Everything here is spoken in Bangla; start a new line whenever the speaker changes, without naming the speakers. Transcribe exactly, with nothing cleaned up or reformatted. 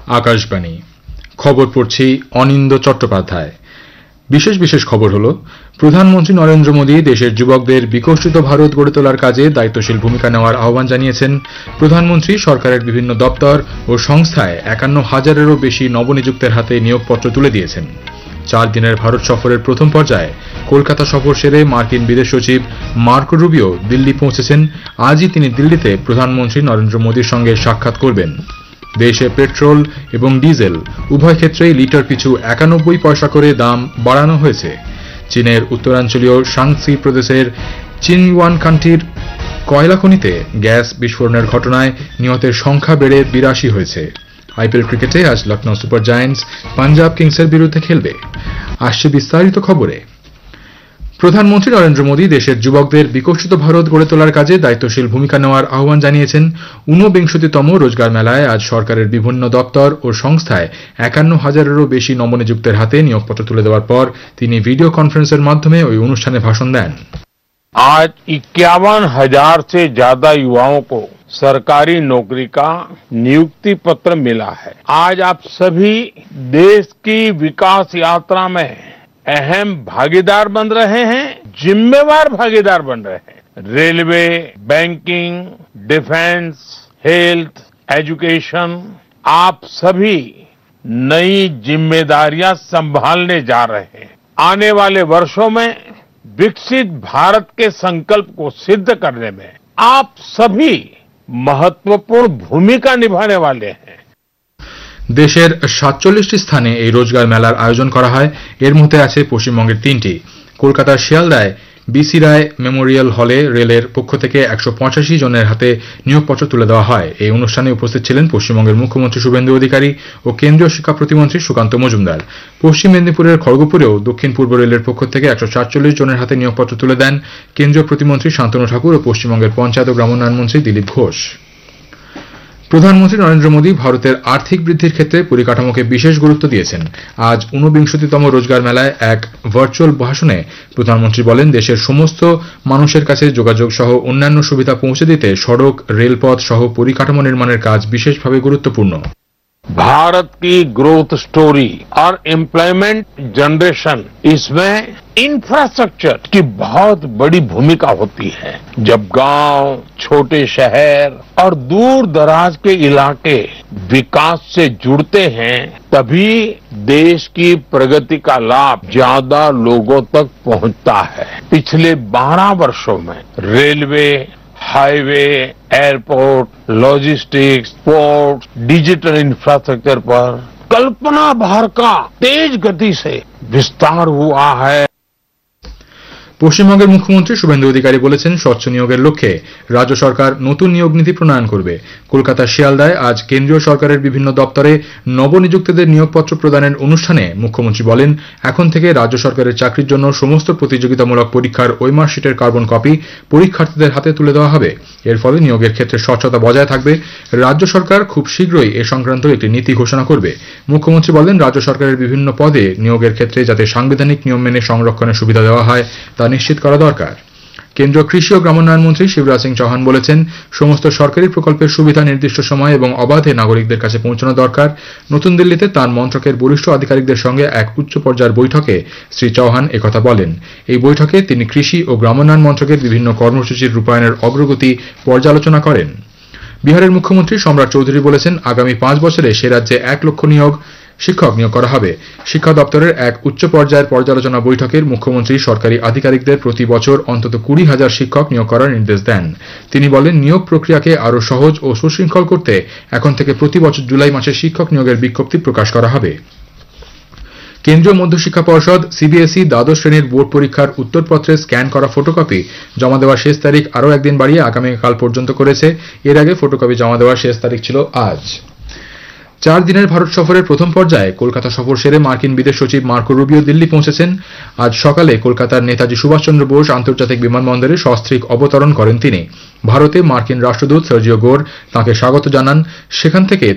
আকাশবাণী খবর পড়ছি অনিন্দ চট্টোপাধ্যায়। বিশেষ বিশেষ খবর হলো, প্রধানমন্ত্রী নরেন্দ্র মোদী দেশের যুবকদের বিকশিত ভারত গড়ে তোলার কাজে দায়িত্বশীল ভূমিকা নেওয়ার আহ্বান জানিয়েছেন। প্রধানমন্ত্রী সরকারের বিভিন্ন দপ্তর ও সংস্থায় একান্ন হাজারেরও বেশি নবনিযুক্তের হাতে নিয়োগপত্র তুলে দিয়েছেন। চার দিনের ভারত সফরের প্রথম পর্যায়ে কলকাতা সফর সেরে মার্কিন বিদেশ সচিব মার্কো রুবিও দিল্লি পৌঁছেছেন। আজই তিনি দিল্লিতে প্রধানমন্ত্রী নরেন্দ্র মোদীর সঙ্গে সাক্ষাৎ করবেন। দেশে পেট্রোল এবং ডিজেল উভয় ক্ষেত্রেই লিটার পিছু একানব্বই পয়সা করে দাম বাড়ানো হয়েছে। চীনের উত্তরাঞ্চলীয় শাংসি প্রদেশের চিনওয়ান কান্ট্রির কয়লা খনিতে গ্যাস বিস্ফোরণের ঘটনায় নিহতের সংখ্যা বেড়ে বিরাশি হয়েছে। আইপিএল ক্রিকেটে আজ লখনৌ সুপার জায়ান্টস পাঞ্জাব কিংসের বিরুদ্ধে খেলবে। আসছে বিস্তারিত খবরে। প্রধানমন্ত্রী নরেন্দ্র মোদী দেশের যুবকদের বিকশিত ভারত গড়ে তোলার কাজে দায়িত্বশীল ভূমিকা নেওয়ার আহ্বান জানিয়েছেন। ঊনবিংশতিতম রোজগার মেলায় আজ সরকারের বিভিন্ন দপ্তর ও সংস্থায় একান্ন হাজারেরও বেশি নবনিযুক্তের হাতে নিয়োগপত্র তুলে দেওয়ার পর তিনি ভিডিও কনফারেন্সের মাধ্যমে ওই অনুষ্ঠানে ভাষণ দেন।
आज इक्यावन हजार से ज्यादा युवाओं को सरकारी नौकरी का नियुक्ति पत्र मिला है। आज आप सभी देश की विकास यात्रा में अहम भागीदार बन रहे हैं, जिम्मेवार भागीदार बन रहे हैं। Railway, banking, defence, health, education, आप सभी नई जिम्मेदारियां संभालने जा रहे हैं। आने वाले वर्षों में विकसित भारत के संकल्प को सिद्ध करने में आप सभी महत्वपूर्ण भूमिका निभाने वाले हैं।
দেশের সাতচল্লিশটি স্থানে এই রোজগার মেলার আয়োজন করা হয়। এর মধ্যে আছে পশ্চিমবঙ্গের তিনটি। কলকাতার শিয়ালদায় বিসি রায় মেমোরিয়াল হলে রেলের পক্ষ থেকে একশো পঁচাশি জনের হাতে নিয়োগপত্র তুলে দেওয়া হয়। এই অনুষ্ঠানে উপস্থিত ছিলেন পশ্চিমবঙ্গের মুখ্যমন্ত্রী শুভেন্দু অধিকারী ও কেন্দ্রীয় শিক্ষা প্রতিমন্ত্রী সুকান্ত মজুমদার। পশ্চিম মেদিনীপুরের খড়গপুরেও দক্ষিণ পূর্ব রেলের পক্ষ থেকে একশো সাতচল্লিশ জনের হাতে নিয়োগপত্র তুলে দেন কেন্দ্রীয় প্রতিমন্ত্রী শান্তনু ঠাকুর ও পশ্চিমবঙ্গের পঞ্চায়েত ও গ্রামোন্নয়ন মন্ত্রী দিলীপ ঘোষ। প্রধানমন্ত্রী নরেন্দ্র মোদী ভারতের আর্থিক বৃদ্ধির ক্ষেত্রে পরিকাঠামোকে বিশেষ গুরুত্ব দিয়েছেন। আজ ঊনবিংশতিতম রোজগার মেলায় এক ভার্চুয়াল ভাষণে প্রধানমন্ত্রী বলেন, দেশের সমস্ত মানুষের কাছে যোগাযোগ সহ অন্যান্য সুবিধা পৌঁছে দিতে সড়ক, রেলপথ সহ পরিকাঠামো নির্মাণের কাজ বিশেষভাবে গুরুত্বপূর্ণ।
भारत की ग्रोथ स्टोरी और एम्प्लॉयमेंट जनरेशन, इसमें इंफ्रास्ट्रक्चर की बहुत बड़ी भूमिका होती है। जब गांव, छोटे शहर और दूर दराज के इलाके विकास से जुड़ते हैं, तभी देश की प्रगति का लाभ ज्यादा लोगों तक पहुंचता है। पिछले बारह वर्षों में railway, highway, airport, logistics, port, digital infrastructure पर कल्पना भर का तेज गति से विस्तार हुआ है।
পশ্চিমবঙ্গের মুখ্যমন্ত্রী শুভেন্দু অধিকারী বলেছেন, স্বচ্ছ নিয়োগের লক্ষ্যে রাজ্য সরকার নতুন নিয়োগ নীতি প্রণয়ন করবে। কলকাতার শিয়ালদায় আজ কেন্দ্রীয় সরকারের বিভিন্ন দপ্তরে নবনিযুক্তদের নিয়োগপত্র প্রদানের অনুষ্ঠানে মুখ্যমন্ত্রী বলেন, এখন থেকে রাজ্য সরকারের চাকরির জন্য সমস্ত প্রতিযোগিতামূলক পরীক্ষার ওই মার্কশিটের কার্বন কপি পরীক্ষার্থীদের হাতে তুলে দেওয়া হবে। এর ফলে নিয়োগের ক্ষেত্রে স্বচ্ছতা বজায় থাকবে। রাজ্য সরকার খুব শীঘ্রই এ সংক্রান্ত একটি নীতি ঘোষণা করবে। মুখ্যমন্ত্রী বলেন, রাজ্য সরকারের বিভিন্ন পদে নিয়োগের ক্ষেত্রে যাতে সাংবিধানিক নিয়ম মেনে সংরক্ষণের সুবিধা দেওয়া হয় তা নিশ্চিত করা দরকার। কেন্দ্রীয় কৃষি ও গ্রামোন্নয়ন মন্ত্রী শিবরাজ সিং চৌহান বলেছেন, সমস্ত সরকারি প্রকল্পের সুবিধা নির্দিষ্ট সময় এবং অবাধে নাগরিকদের কাছে পৌঁছানো দরকার। নতুন দিল্লিতে তাঁর মন্ত্রকের বরিষ্ঠ আধিকারিকদের সঙ্গে এক উচ্চ পর্যায়ের বৈঠকে শ্রী চৌহান একথা বলেন। এই বৈঠকে তিনি কৃষি ও গ্রামোন্নয়ন মন্ত্রকের বিভিন্ন কর্মসূচির রূপায়ণের অগ্রগতি পর্যালোচনা করেন। বিহারের মুখ্যমন্ত্রী সম্রাট চৌধুরী বলেছেন, আগামী পাঁচ বছরে সে রাজ্যে এক লক্ষ নিয়োগ শিক্ষক নিয়োগ করা হবে। শিক্ষা দপ্তরের এক উচ্চ পর্যায়ের পর্যালোচনা বৈঠকের মুখ্যমন্ত্রী সরকারি আধিকারিকদের প্রতি বছর অন্তত কুড়ি হাজার শিক্ষক নিয়োগ করার নির্দেশ দেন। তিনি বলেন, নিয়োগ প্রক্রিয়াকে আরও সহজ ও সুশৃঙ্খল করতে এখন থেকে প্রতি বছর জুলাই মাসে শিক্ষক নিয়োগের বিজ্ঞপ্তি প্রকাশ করা হবে। কেন্দ্রীয় মধ্যশিক্ষা পর্ষদ সিবিএসই দ্বাদশ শ্রেণীর বোর্ড পরীক্ষার উত্তরপত্রে স্ক্যান করা ফটোকপি জমা দেওয়ার শেষ তারিখ আরও একদিন বাড়িয়ে আগামীকাল পর্যন্ত করেছে। এর আগে ফটোকপি জমা দেওয়ার শেষ তারিখ ছিল আজ। চার দিনের ভারত সফরের প্রথম পর্যায়ে কলকাতা সফর সেরে মার্কিন বিদেশ সচিব মার্কো রুবিও দিল্লি পৌঁছেছেন। আজ সকালে কলকাতার নেতাজি সুভাষচন্দ্র বোস আন্তর্জাতিক বিমানবন্দরে সস্ত্রীক অবতরণ করেন তিনি। ভারতে মার্কিন রাষ্ট্রদূত সার্জিও গোর তাঁকে স্বাগত জানান। সেখান থেকে